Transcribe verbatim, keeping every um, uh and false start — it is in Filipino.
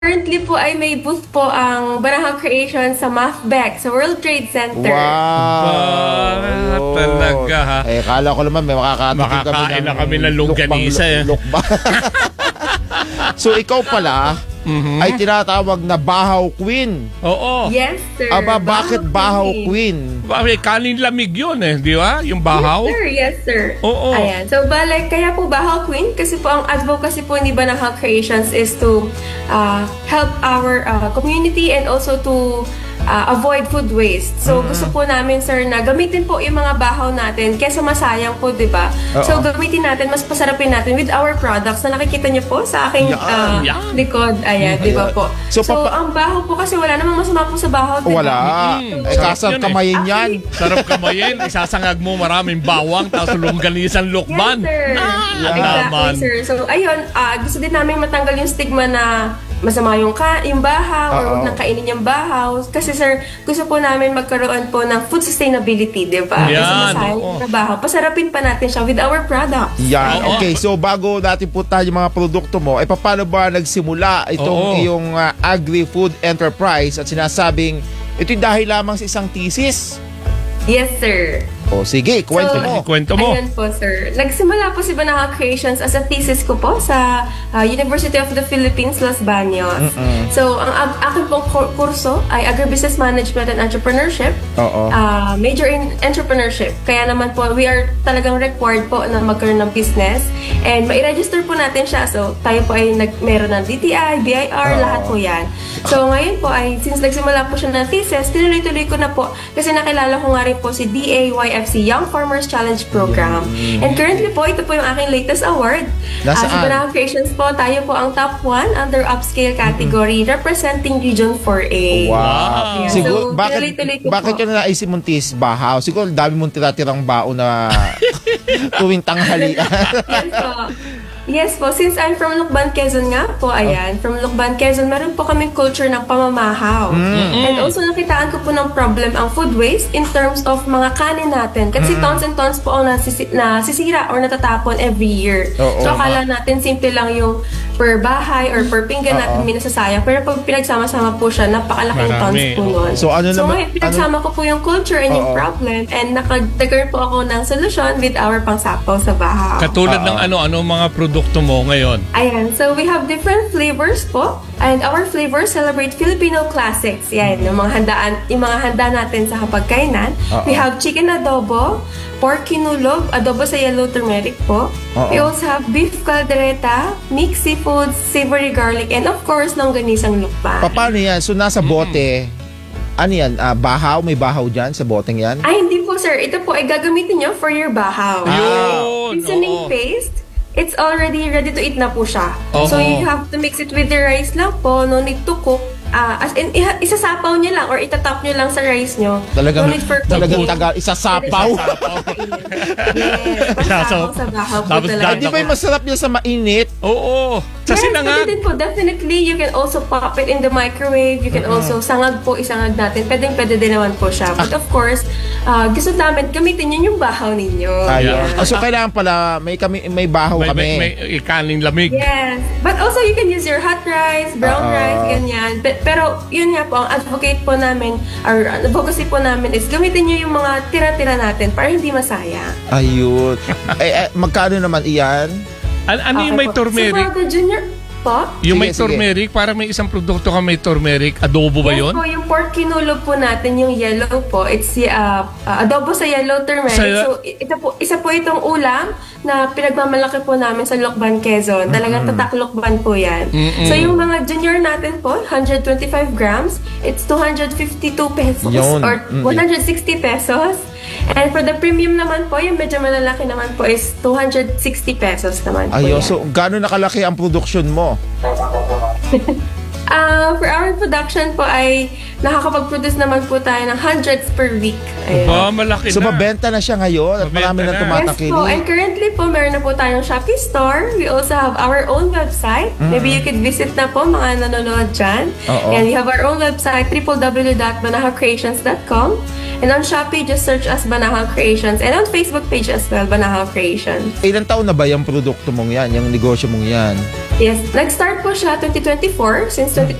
Currently po ay may booth po ang Banahaw Creations sa MAFBEC, sa World Trade Center. Wow! Ah, talaga ha. Eh, kala ko naman may makakatikin kami Makakain na kami ng longganisa eh. lukbang. So, ikaw pala, Mhm. ay tinatawag na Bahaw Queen. Oo. Yes, sir. Aba, bakit Bahaw Queen? Bakit kanin lamig yun eh, di ba? Yung bahaw. Yes, sir. Yes, sir. Oo. Ayan. So, balik, kaya po Bahaw Queen kasi po ang advocacy po ni Banahaw Creations is to uh, help our uh, community and also to uh, avoid food waste. So, gusto po namin, sir, na gamitin po yung mga bahaw natin kesa masayang po, di ba? Oo. So, gamitin natin, mas pasarapin natin with our products na nakikita niyo po sa aking Yan. uh, Yan. likod. Ayan, di ba Ayan. po? So, So, papa- ang bahaw po kasi wala namang masama po sa bahaw, di ba? Wala. Mm, Eh, sarap kasal yun eh. kamayin yan. Sarap kamayin, isasangag mo maraming bawang, tapos longganisan lukban. Yes, sir. Ah, Exactly, naman. sir. So, ayun, ah, gusto din namin matanggal yung stigma na masama yung, ka yung bahaw or Oo. huwag nang kainin yung bahaw. Kasi, sir, gusto po namin magkaroon po ng food sustainability, di ba? Kasi Yan, masayang oo. yung bahaw. Pasarapin pa natin siya with our products. Yan. Oo. Okay, so bago natin puntahan yung mga produkto mo, eh paano ba nagsimula itong Oo. iyong uh, agri-food enterprise at sinasabing ito'y dahil lamang sa isang thesis? Yes, sir. O sige, kwento So, mo. Kwento mo. Ayun po, sir. Nagsimula po si Banahaw Creations as a thesis ko po sa uh, University of the Philippines, Los Baños. So, ang ag- aking pong kur- kurso ay Agribusiness Management and Entrepreneurship. Oo. Uh, major in entrepreneurship. Kaya naman po, we are talagang required po na magkaroon ng business. And mai-register po natin siya. So, tayo po ay nag meron ng D T I, B I R, Oo. lahat po yan. So, ngayon po ay, since nagsimula po siya ng thesis, tinuloy-tuloy ko na po kasi nakilala ko nga rin po si D A Y F C, Young Farmers Challenge Program. And currently po, ito po yung aking latest award. Nasaan? As Banahaw Creations po, tayo po ang top one under upscale category representing Region four A. Wow. Yeah. Siguro, So, bakit, tinuloy-tuloy ko bakit po. yun naisip mong tis bahaw? Siguro, dami mong tira-tirang bao na tuwing tanghalian. Yes po. Yes po. Since I'm from Lucban, Quezon nga po, ayan. From Lucban, Quezon, meron po kaming culture ng pamamahaw. And also, nakitaan ko po ng problem ang food waste in terms of mga kanin natin. Kasi tons and tons po ang nasisi- nasisira or natatapon every year. Oo. So, akala natin simple lang yung per bahay or per pinggan natin may nasasayang. Pero pag pinagsama-sama po siya, napakalaking Marami. tons po nun. So, ano so naman- ngayon, pinagsama ko po yung culture and yung Oo. problem. And nakadagger po ako ng solusyon with our pangsapaw sa bahaw. Katulad ng Oo. ano-ano mga produkto mo ngayon. Ayan, so we have different flavors po. And our flavors celebrate Filipino classics. Yan, yung mga handaan, yung mga handa natin sa hapagkainan. Oo. We have chicken adobo, pork kinulog, adobo sa yellow turmeric po. Oo. We also have beef caldereta, mixed seafoods, savory garlic, and of course, longganisang lukban. Pa- Paano yan? So, nasa bote, ano yan? Ah, bahaw? May bahaw dyan sa boteng yan? Ay, hindi po sir. Ito po ay gagamitin nyo for your bahaw. Yun, Seasoning oo. paste, it's already ready to eat na po siya. Oo. So, you have to mix it with the rice lang po. No need to cook. Ah, as in, iha- isasapaw nyo lang or itatap nyo lang sa rice nyo. Talagang, no need for talagang cooking. taga, isasapaw. Yes, pangsapaw sa bahaw po Tapos talaga. Di ba yung masarap yan sa mainit? Oo. Sa Yes, sinangag. pwede din po. Definitely, you can also pop it in the microwave. You can also, sangag po, isangag natin. Pwede, pwede din naman po siya. But of course, uh, gusto namin gamitin yun yung bahaw ninyo. Ayun. Yeah. Ah, so, kailangan pala, may, kami, may bahaw May, kami. may, may ikaning lamig. Yes. But also, you can use your hot rice, brown Oo. rice, ganyan. But, pero, yun nga po, ang advocate po namin, or advocacy po namin is gamitin nyo yung mga tira-tira natin para hindi masayang. Ayun. eh, eh, magkano naman iyan? An- ano yung Okay may po. turmeric? So, for the junior po, Sige, Yung may sige. turmeric, para may isang produkto ka may turmeric, adobo ba yes yun? po, yung pork kinulog po natin, yung yellow po, it's uh, uh, adobo sa yellow turmeric. Sa- so, i- ito po, isa po itong ulam na pinagmamalaki po namin sa Lokban, Quezon. Talagang tatak Lokban po yan. So, yung mga junior natin po, one hundred twenty-five grams, it's two hundred fifty-two pesos Yun. or Mm. one hundred sixty pesos. And for the premium naman po, yung medyo malalaki naman po is two hundred sixty pesos naman po Ayun. yan. So, gano'n nakalaki ang production mo? Ah, for our production po ay nakakapag-produce naman po tayo ng hundreds per week. Ayun. Ba, malaki So, na. mabenta na siya ngayon at Mabenta marami na na. Yes po. And tumatakili. currently po, meron na po tayong Shopee store. We also have our own website. Maybe you could visit na po mga nanonood dyan. Oo. And we have our own website, w w w dot banahaw creations dot com. And on Shopee, just search us Banahaw Creations. And on Facebook page as well, Banahaw Creations. Ilan taon na ba yung produkto mong yan, yung negosyo mong yan? Yes. Nag-start po siya twenty twenty-four. Since